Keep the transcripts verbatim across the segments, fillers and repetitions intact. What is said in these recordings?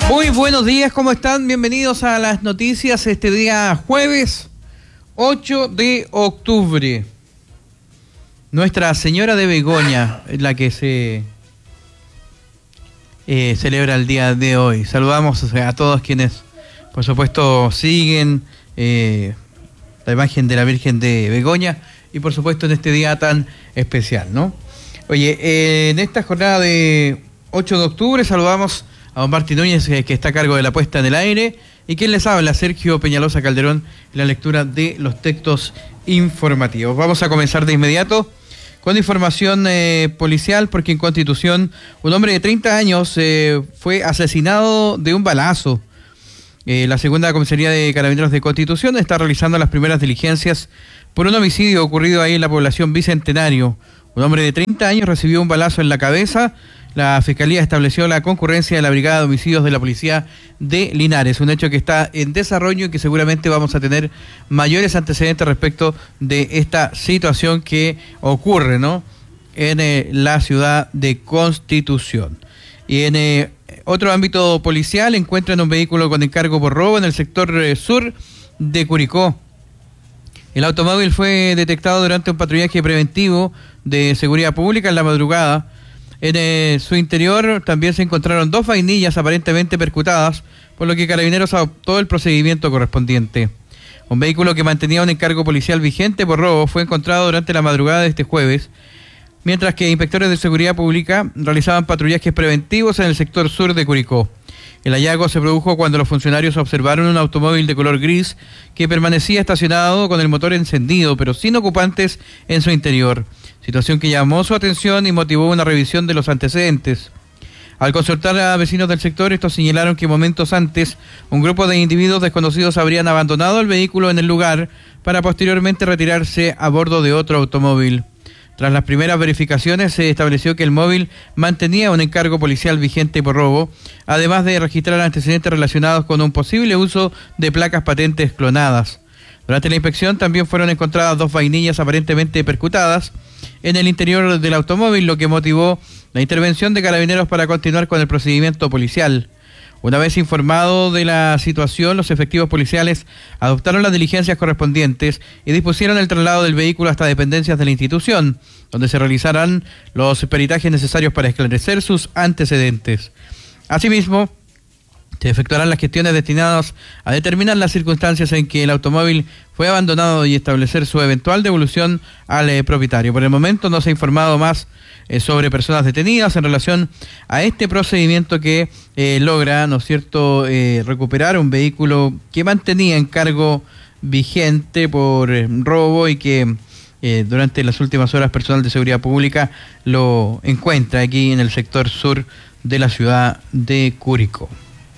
Muy buenos días, ¿cómo están? Bienvenidos a las noticias este día jueves ocho de octubre. Nuestra Señora de Begoña es la que se eh, celebra el día de hoy. Saludamos a todos quienes, por supuesto, siguen eh, la imagen de la Virgen de Begoña y, por supuesto, en este día tan especial, ¿no? Oye, eh, en esta jornada de ocho de octubre saludamos a don Martín Núñez, que está a cargo de la puesta en el aire, y quien les habla, Sergio Peñalosa Calderón, en la lectura de los textos informativos. Vamos a comenzar de inmediato con información eh, policial, porque en Constitución un hombre de treinta años eh, fue asesinado de un balazo. Eh, la segunda comisaría de Carabineros de Constitución está realizando las primeras diligencias por un homicidio ocurrido ahí en la población Bicentenario. Un hombre de treinta años recibió un balazo en la cabeza. La Fiscalía estableció la concurrencia de la Brigada de Homicidios de la Policía de Linares, un hecho que está en desarrollo y que seguramente vamos a tener mayores antecedentes respecto de esta situación que ocurre, ¿no?, en eh, la ciudad de Constitución. Y en eh, otro ámbito policial, encuentran un vehículo con encargo por robo en el sector eh, sur de Curicó. El automóvil fue detectado durante un patrullaje preventivo de seguridad pública en la madrugada. En eh, su interior también se encontraron dos vainillas aparentemente percutadas, por lo que Carabineros adoptó el procedimiento correspondiente. Un vehículo que mantenía un encargo policial vigente por robo fue encontrado durante la madrugada de este jueves, mientras que inspectores de seguridad pública realizaban patrullajes preventivos en el sector sur de Curicó. El hallazgo se produjo cuando los funcionarios observaron un automóvil de color gris que permanecía estacionado con el motor encendido, pero sin ocupantes en su interior, situación que llamó su atención y motivó una revisión de los antecedentes. Al consultar a vecinos del sector, estos señalaron que momentos antes un grupo de individuos desconocidos habrían abandonado el vehículo en el lugar para posteriormente retirarse a bordo de otro automóvil. Tras las primeras verificaciones se estableció que el móvil mantenía un encargo policial vigente por robo, además de registrar antecedentes relacionados con un posible uso de placas patentes clonadas. Durante la inspección también fueron encontradas dos vainillas aparentemente percutadas en el interior del automóvil, lo que motivó la intervención de Carabineros para continuar con el procedimiento policial. Una vez informado de la situación, los efectivos policiales adoptaron las diligencias correspondientes y dispusieron el traslado del vehículo hasta dependencias de la institución, donde se realizarán los peritajes necesarios para esclarecer sus antecedentes. Asimismo, se efectuarán las gestiones destinadas a determinar las circunstancias en que el automóvil fue abandonado y establecer su eventual devolución al eh, propietario. Por el momento no se ha informado más eh, sobre personas detenidas en relación a este procedimiento que eh, logra, ¿no es cierto?, eh, recuperar un vehículo que mantenía encargo vigente por eh, robo y que eh, durante las últimas horas personal de seguridad pública lo encuentra aquí en el sector sur de la ciudad de Curicó.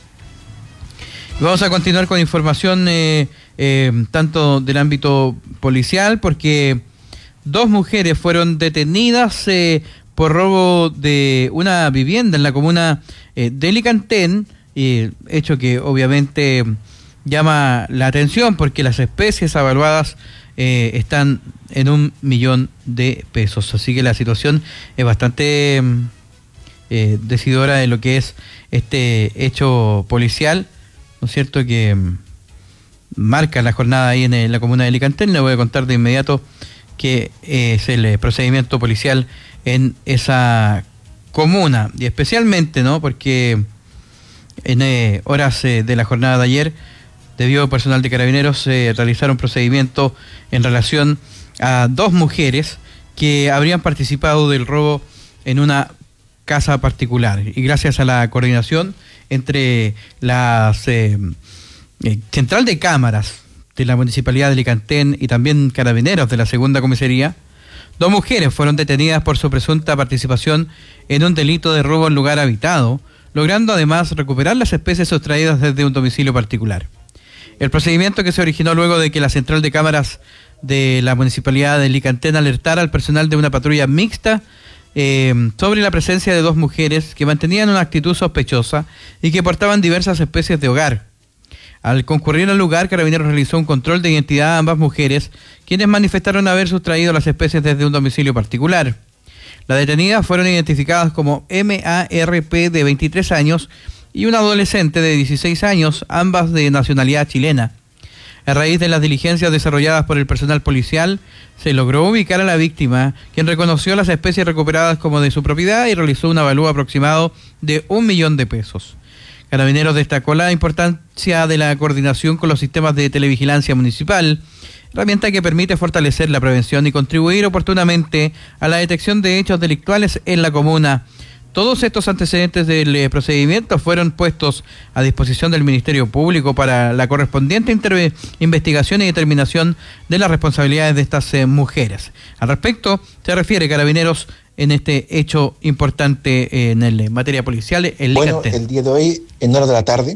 Vamos a continuar con información eh, eh, tanto del ámbito policial, porque dos mujeres fueron detenidas eh, por robo de una vivienda en la comuna eh, de Licantén, eh, hecho que obviamente llama la atención porque las especies evaluadas eh, están en un millón de pesos. Así que la situación es bastante eh, decidora de lo que es este hecho policial, ¿no es cierto?, que marca la jornada ahí en, en la comuna de Licantén. Le voy a contar de inmediato que eh, es el procedimiento policial en esa comuna, y especialmente, ¿no?, porque en eh, horas eh, de la jornada de ayer debió personal de Carabineros eh, realizar un procedimiento en relación a dos mujeres que habrían participado del robo en una casa particular, y gracias a la coordinación entre la eh, eh, central de cámaras de la Municipalidad de Licantén y también Carabineros de la segunda comisaría, dos mujeres fueron detenidas por su presunta participación en un delito de robo en lugar habitado, logrando además recuperar las especies sustraídas desde un domicilio particular. El procedimiento, que se originó luego de que la central de cámaras de la Municipalidad de Licantén alertara al personal de una patrulla mixta Eh, sobre la presencia de dos mujeres que mantenían una actitud sospechosa y que portaban diversas especies de hogar. Al concurrir al lugar, Carabineros realizó un control de identidad a ambas mujeres, quienes manifestaron haber sustraído las especies desde un domicilio particular. Las detenidas fueron identificadas como M A R P, de veintitrés años, y un adolescente de dieciséis años, ambas de nacionalidad chilena. A raíz de las diligencias desarrolladas por el personal policial, se logró ubicar a la víctima, quien reconoció las especies recuperadas como de su propiedad y realizó un avalúo aproximado de un millón de pesos. Carabineros destacó la importancia de la coordinación con los sistemas de televigilancia municipal, herramienta que permite fortalecer la prevención y contribuir oportunamente a la detección de hechos delictuales en la comuna. Todos estos antecedentes del eh, procedimiento fueron puestos a disposición del Ministerio Público para la correspondiente interve- investigación y determinación de las responsabilidades de estas eh, mujeres. Al respecto, se refiere Carabineros en este hecho importante eh, en, el, en materia policial. El bueno, el día de hoy, en horas de la tarde,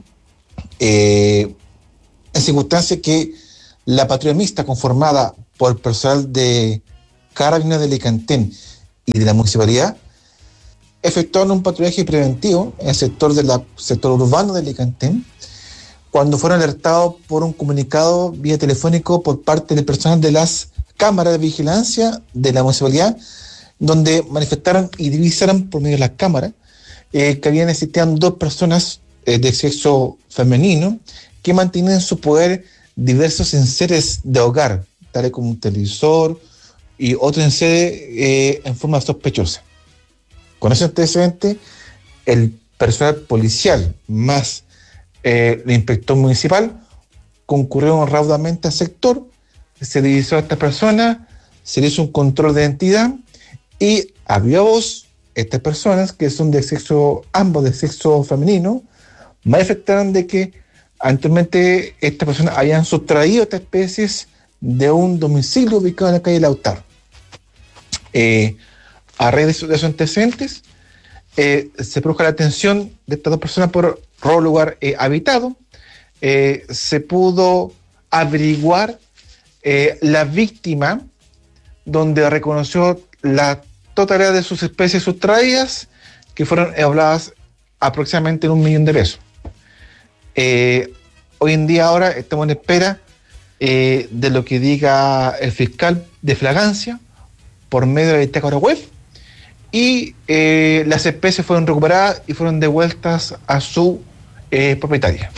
eh, en circunstancias que la patrulla mixta conformada por personal de Carabineros de Licantén y de la municipalidad efectuaron un patrullaje preventivo en el sector, de la, sector urbano de Licantén, cuando fueron alertados por un comunicado vía telefónico por parte del personal de las cámaras de vigilancia de la municipalidad, donde manifestaron y divisaron por medio de las cámaras eh, que habían existían dos personas eh, de sexo femenino que mantienen en su poder diversos enseres de hogar, tales como un televisor y otros enseres eh, en forma sospechosa. Con ese antecedente, el personal policial más eh, el inspector municipal concurrieron raudamente al sector, se divisó a esta persona, se le hizo un control de identidad y a viva voz, estas personas que son de sexo, ambos de sexo femenino, manifestaron de que anteriormente estas personas habían sustraído estas especies de un domicilio ubicado en la calle Lautaro. Eh, a raíz de, su, de esos antecedentes, eh, se produjo la detención de estas dos personas por robo lugar eh, habitado. Eh, se pudo averiguar eh, la víctima, donde reconoció la totalidad de sus especies sustraídas, que fueron evaluadas aproximadamente en un millón de pesos. Eh, hoy en día ahora estamos en espera eh, de lo que diga el fiscal de flagrancia por medio de la bitácora web, y eh, las especies fueron recuperadas y fueron devueltas a su eh, propietaria.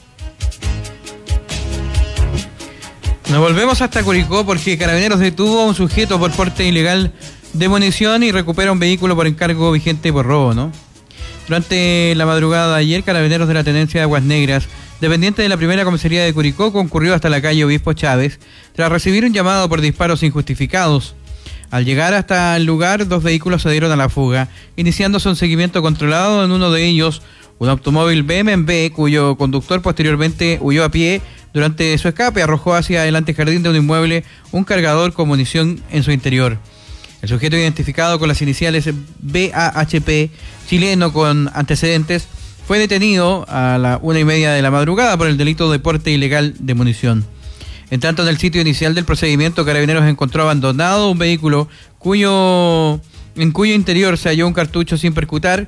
Nos volvemos hasta Curicó porque Carabineros detuvo a un sujeto por porte ilegal de munición y recupera un vehículo por encargo vigente por robo, ¿no? Durante la madrugada de ayer, Carabineros de la Tenencia de Aguas Negras, dependiente de la primera comisaría de Curicó, concurrió hasta la calle Obispo Chávez tras recibir un llamado por disparos injustificados. Al llegar hasta el lugar, dos vehículos se dieron a la fuga, iniciándose un seguimiento controlado. En uno de ellos, un automóvil B M W, cuyo conductor posteriormente huyó a pie. Durante su escape, arrojó hacia el antejardín de un inmueble un cargador con munición en su interior. El sujeto, identificado con las iniciales B A H P, chileno con antecedentes, fue detenido a la una y media de la madrugada por el delito de porte ilegal de munición. En tanto, en el sitio inicial del procedimiento, Carabineros encontró abandonado un vehículo cuyo, en cuyo interior se halló un cartucho sin percutar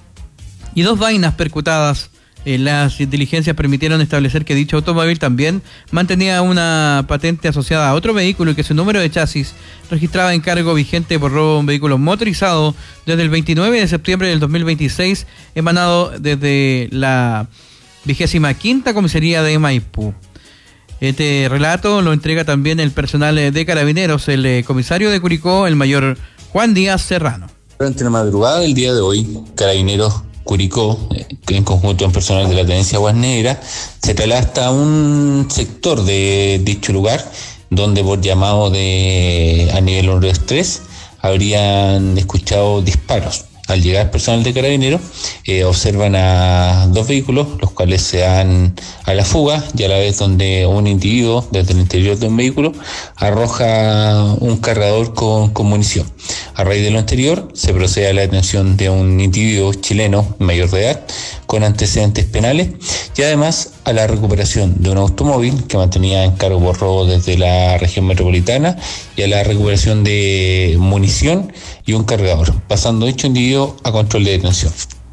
y dos vainas percutadas. Eh, las diligencias permitieron establecer que dicho automóvil también mantenía una patente asociada a otro vehículo y que su número de chasis registraba encargo vigente por robo de un vehículo motorizado desde el veintinueve de septiembre del dos mil veintiséis, emanado desde la vigésima quinta comisaría de Maipú. Este relato lo entrega también el personal de Carabineros, el eh, comisario de Curicó, el mayor Juan Díaz Serrano. Durante la madrugada del día de hoy, Carabineros Curicó, en conjunto con personal de la Tenencia Aguas Negras, se traslada hasta un sector de dicho lugar, donde por llamado de a nivel uno dos tres habrían escuchado disparos. Al llegar personal de Carabineros, eh, observan a dos vehículos, los cuales se dan a la fuga, y a la vez donde un individuo desde el interior de un vehículo arroja un cargador con, con munición. A raíz de lo anterior, se procede a la detención de un individuo chileno mayor de edad con antecedentes penales y además a la recuperación de un automóvil que mantenía en cargo por robo desde la región metropolitana y a la recuperación de munición y un cargador, pasando dicho individuo a control de detención.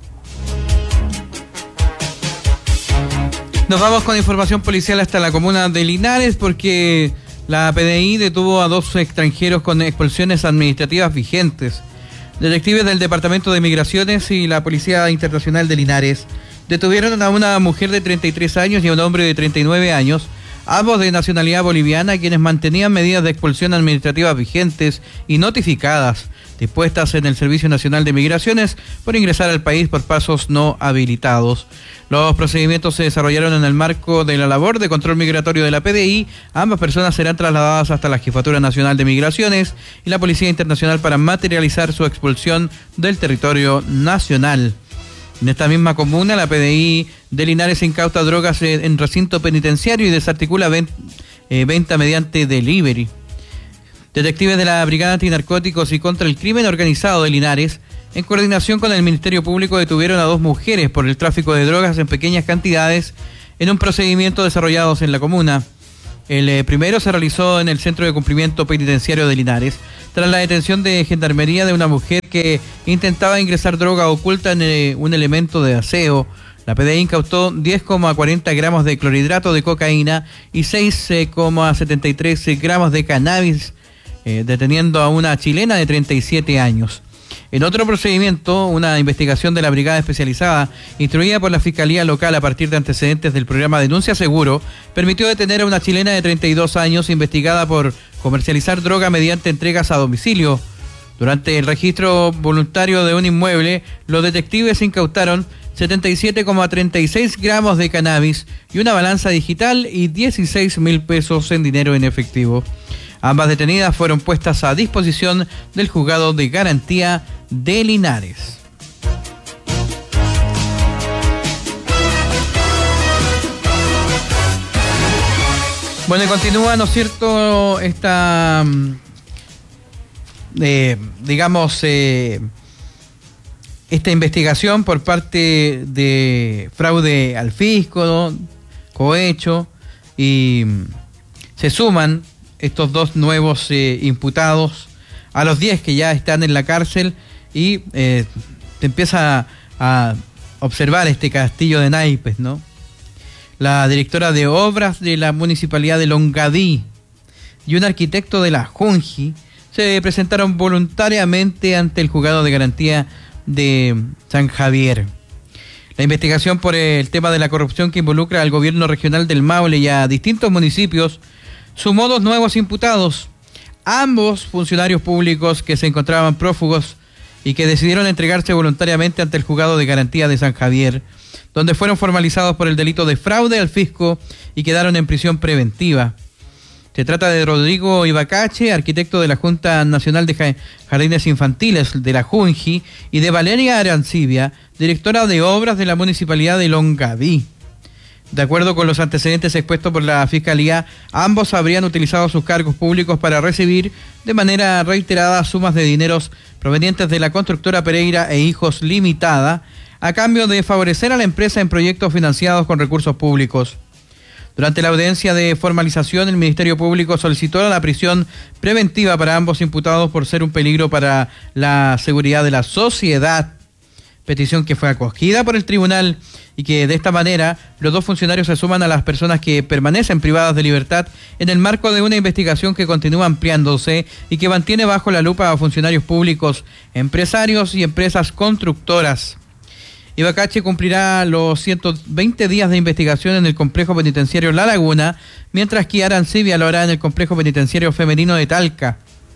Nos vamos con información policial hasta la comuna de Linares porque la P D I detuvo a dos extranjeros con expulsiones administrativas vigentes. Detectives del Departamento de Migraciones y la Policía Internacional de Linares detuvieron a una mujer de treinta y tres años y a un hombre de treinta y nueve años, ambos de nacionalidad boliviana, quienes mantenían medidas de expulsión administrativas vigentes y notificadas, dispuestas en el Servicio Nacional de Migraciones por ingresar al país por pasos no habilitados. Los procedimientos se desarrollaron en el marco de la labor de control migratorio de la P D I. Ambas personas serán trasladadas hasta la Jefatura Nacional de Migraciones y la Policía Internacional para materializar su expulsión del territorio nacional. En esta misma comuna, la P D I de Linares incauta drogas en recinto penitenciario y desarticula venta, eh, venta mediante delivery. Detectives de la Brigada Antinarcóticos y contra el Crimen Organizado de Linares, en coordinación con el Ministerio Público, detuvieron a dos mujeres por el tráfico de drogas en pequeñas cantidades en un procedimiento desarrollado en la comuna. El eh, primero se realizó en el Centro de Cumplimiento Penitenciario de Linares, tras la detención de gendarmería de una mujer que intentaba ingresar droga oculta en eh, un elemento de aseo. La P D I incautó diez coma cuarenta gramos de clorhidrato de cocaína y seis coma setenta y tres gramos de cannabis, eh, deteniendo a una chilena de treinta y siete años. En otro procedimiento, una investigación de la Brigada Especializada, instruida por la Fiscalía Local a partir de antecedentes del programa Denuncia Seguro, permitió detener a una chilena de treinta y dos años investigada por comercializar droga mediante entregas a domicilio. Durante el registro voluntario de un inmueble, los detectives incautaron setenta y siete coma treinta y seis gramos de cannabis y una balanza digital y dieciséis mil pesos en dinero en efectivo. Ambas detenidas fueron puestas a disposición del Juzgado de Garantía de Linares. Bueno, y continúa, ¿no es cierto?, esta, eh, digamos, eh, esta investigación por parte de fraude al fisco, ¿no?, cohecho, y se suman estos dos nuevos eh, imputados a los diez que ya están en la cárcel y eh, te empieza a, a observar este castillo de naipes, ¿no? La directora de obras de la Municipalidad de Longaví y un arquitecto de la Junji se presentaron voluntariamente ante el Juzgado de Garantía de San Javier. La investigación por el tema de la corrupción que involucra al gobierno regional del Maule y a distintos municipios sumó dos nuevos imputados, ambos funcionarios públicos que se encontraban prófugos y que decidieron entregarse voluntariamente ante el Juzgado de Garantía de San Javier, donde fueron formalizados por el delito de fraude al fisco y quedaron en prisión preventiva. Se trata de Rodrigo Ibacache, arquitecto de la Junta Nacional de Jardines Infantiles de la Junji, y de Valeria Arancibia, directora de obras de la Municipalidad de Longaví. De acuerdo con los antecedentes expuestos por la Fiscalía, ambos habrían utilizado sus cargos públicos para recibir de manera reiterada sumas de dineros provenientes de la constructora Pereira e Hijos Limitada, a cambio de favorecer a la empresa en proyectos financiados con recursos públicos. Durante la audiencia de formalización, el Ministerio Público solicitó la prisión preventiva para ambos imputados por ser un peligro para la seguridad de la sociedad, petición que fue acogida por el tribunal y que de esta manera los dos funcionarios se suman a las personas que permanecen privadas de libertad en el marco de una investigación que continúa ampliándose y que mantiene bajo la lupa a funcionarios públicos, empresarios y empresas constructoras. Ibacache cumplirá los ciento veinte días de investigación en el complejo penitenciario La Laguna, mientras que Arancibia lo hará en el complejo penitenciario femenino de Talca.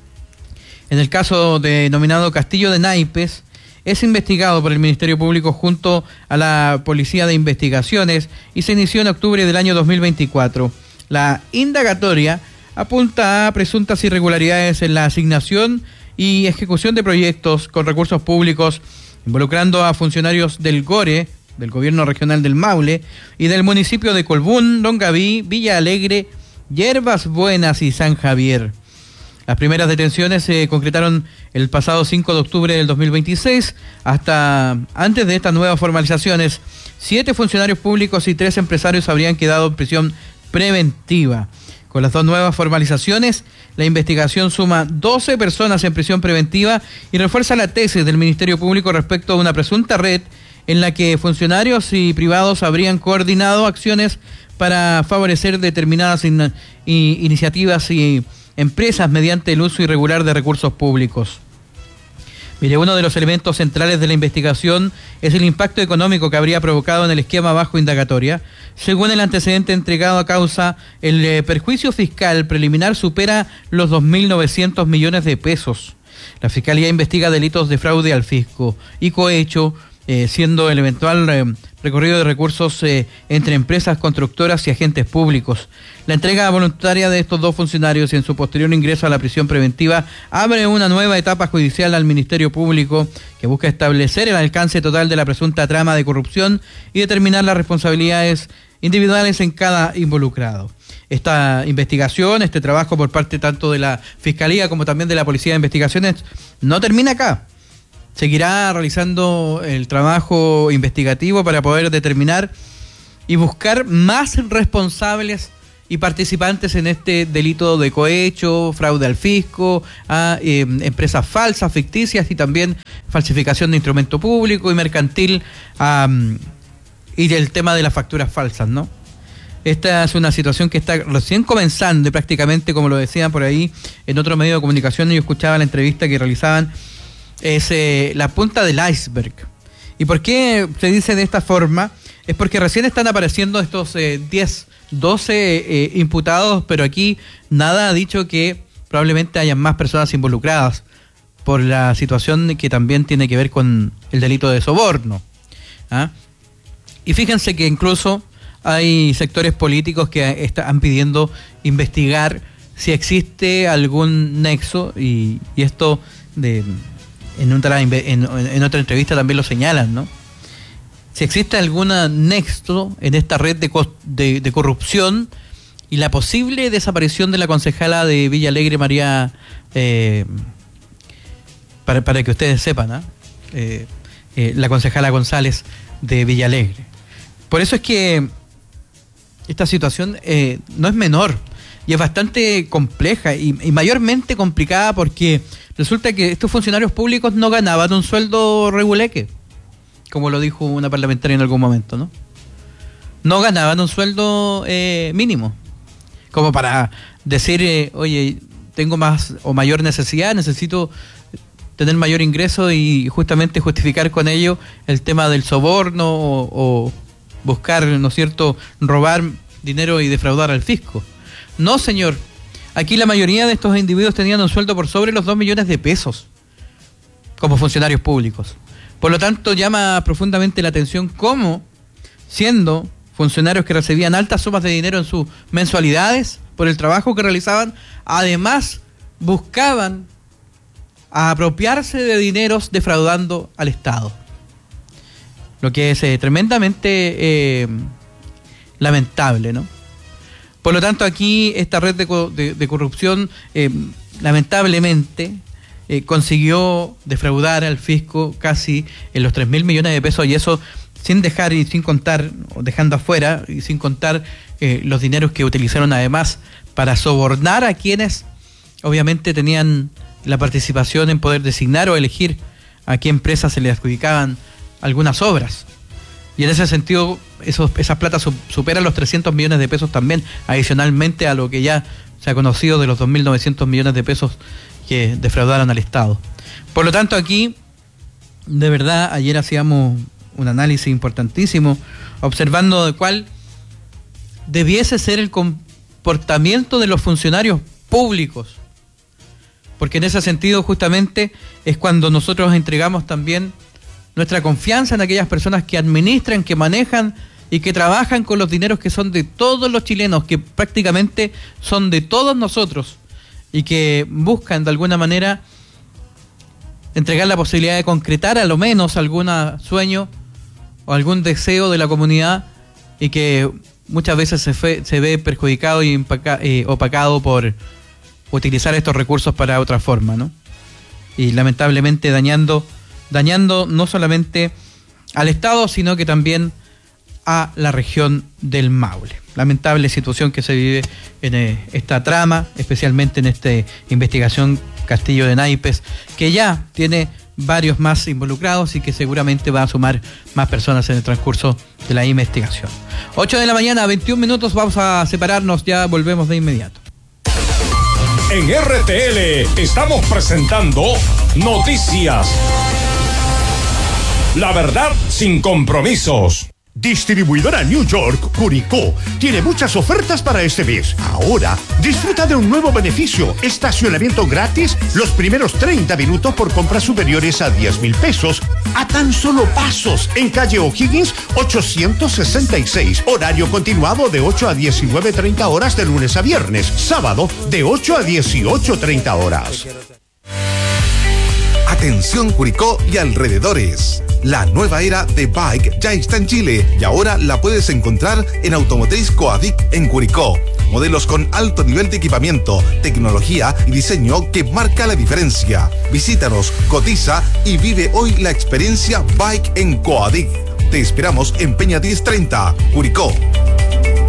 En el caso denominado Castillo de Naipes, es investigado por el Ministerio Público junto a la Policía de Investigaciones y se inició en octubre del año dos mil veinticuatro. La indagatoria apunta a presuntas irregularidades en la asignación y ejecución de proyectos con recursos públicos, involucrando a funcionarios del GORE, del Gobierno Regional del Maule, y del municipio de Colbún, Longaví, Villa Alegre, Hierbas Buenas y San Javier. Las primeras detenciones se concretaron el pasado cinco de octubre del dos mil veintiséis. Hasta antes de estas nuevas formalizaciones, siete funcionarios públicos y tres empresarios habrían quedado en prisión preventiva. Con las dos nuevas formalizaciones, la investigación suma doce personas en prisión preventiva y refuerza la tesis del Ministerio Público respecto a una presunta red en la que funcionarios y privados habrían coordinado acciones para favorecer determinadas in- in- iniciativas y empresas mediante el uso irregular de recursos públicos. Mire, uno de los elementos centrales de la investigación es el impacto económico que habría provocado en el esquema bajo indagatoria. Según el antecedente entregado a causa, el eh, perjuicio fiscal preliminar supera los dos mil novecientos millones de pesos. La Fiscalía investiga delitos de fraude al fisco y cohecho, eh, siendo el eventual eh, recorrido de recursos eh, entre empresas constructoras y agentes públicos. La entrega voluntaria de estos dos funcionarios y en su posterior ingreso a la prisión preventiva abre una nueva etapa judicial al Ministerio Público que busca establecer el alcance total de la presunta trama de corrupción y determinar las responsabilidades individuales en cada involucrado. Esta investigación, este trabajo por parte tanto de la Fiscalía como también de la Policía de Investigaciones no termina acá. Seguirá realizando el trabajo investigativo para poder determinar y buscar más responsables y participantes en este delito de cohecho, fraude al fisco, a eh, empresas falsas, ficticias y también falsificación de instrumento público y mercantil, um, y el tema de las facturas falsas, ¿no? Esta es una situación que está recién comenzando y prácticamente, como lo decían por ahí en otro medio de comunicación, yo escuchaba la entrevista que realizaban, es eh, la punta del iceberg. ¿Y por qué se dice de esta forma? Es porque recién están apareciendo estos eh, diez, doce eh, imputados, pero aquí nada ha dicho que probablemente hayan más personas involucradas por la situación que también tiene que ver con el delito de soborno. ¿Ah? Y fíjense que incluso hay sectores políticos que están pidiendo investigar si existe algún nexo, y, y esto de, en, otra, en, en otra entrevista también lo señalan, ¿no? Si existe algún nexo en esta red de, de, de corrupción y la posible desaparición de la concejala de Villa Alegre, María, eh, para, para que ustedes sepan, ¿eh? Eh, eh, la concejala González de Villa Alegre. Por eso es que esta situación eh, no es menor y es bastante compleja y, y mayormente complicada porque resulta que estos funcionarios públicos no ganaban un sueldo reguleque, como lo dijo una parlamentaria en algún momento, ¿no? No ganaban un sueldo eh, mínimo, como para decir, eh, oye, tengo más o mayor necesidad, necesito tener mayor ingreso y justamente justificar con ello el tema del soborno o, o buscar, ¿no es cierto?, robar dinero y defraudar al fisco. No, señor. Aquí la mayoría de estos individuos tenían un sueldo por sobre los dos millones de pesos como funcionarios públicos. Por lo tanto, llama profundamente la atención cómo, siendo funcionarios que recibían altas sumas de dinero en sus mensualidades por el trabajo que realizaban, además buscaban apropiarse de dineros defraudando al Estado. Lo que es eh, tremendamente eh, lamentable, ¿no? Por lo tanto, aquí esta red de, de, de corrupción, eh, lamentablemente, eh, consiguió defraudar al fisco casi en los tres mil millones de pesos, y eso sin dejar y sin contar, o dejando afuera, y sin contar eh, los dineros que utilizaron además para sobornar a quienes obviamente tenían la participación en poder designar o elegir a qué empresas se le adjudicaban algunas obras. Y en ese sentido, esos, esas platas superan los trescientos millones de pesos también, adicionalmente a lo que ya se ha conocido de los dos mil novecientos millones de pesos que defraudaron al Estado. Por lo tanto, aquí, de verdad, ayer hacíamos un análisis importantísimo, observando de cuál debiese ser el comportamiento de los funcionarios públicos. Porque en ese sentido, justamente, es cuando nosotros entregamos también nuestra confianza en aquellas personas que administran, que manejan y que trabajan con los dineros que son de todos los chilenos, que prácticamente son de todos nosotros, y que buscan de alguna manera entregar la posibilidad de concretar a lo menos algún sueño o algún deseo de la comunidad, y que muchas veces se, fe, se ve perjudicado y empaca, eh, opacado por utilizar estos recursos para otra forma, ¿no? Y lamentablemente dañando dañando no solamente al Estado, sino que también a la región del Maule. Lamentable situación que se vive en eh, esta trama, especialmente en esta investigación Castillo de Naipes, que ya tiene varios más involucrados y que seguramente va a sumar más personas en el transcurso de la investigación. ocho de la mañana, veintiún minutos, vamos a separarnos, ya volvemos de inmediato. En R T L estamos presentando Noticias. La verdad sin compromisos. Distribuidora New York, Curicó, tiene muchas ofertas para este mes. Ahora, disfruta de un nuevo beneficio, estacionamiento gratis los primeros treinta minutos por compras superiores a diez mil pesos, a tan solo pasos, en calle O'Higgins ochocientos sesenta y seis, horario continuado de ocho a diecinueve treinta horas de lunes a viernes, sábado de ocho a dieciocho treinta horas. Atención Curicó y alrededores. La nueva era de Bike ya está en Chile y ahora la puedes encontrar en Automotriz Coadic en Curicó. Modelos con alto nivel de equipamiento, tecnología y diseño que marca la diferencia. Visítanos, cotiza y vive hoy la experiencia Bike en Coadic. Te esperamos en Peña diez treinta, Curicó.